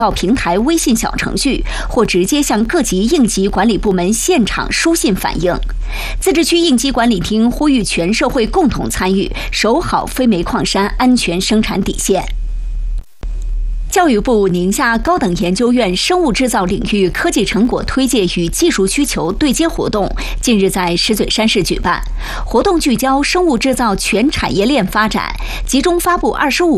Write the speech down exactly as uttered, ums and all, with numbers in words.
到平台微信小程序，或直接向各级应急管理部门现场书信反映。自治区应急管理厅呼吁全社会共同参与，守好非煤矿山安全生产底线。教育部宁夏高等研究院生物制造领域科技成果推介与技术需求对接活动近日在石嘴山市举办。活动聚焦生物制造全产业链发展，集中发布二十五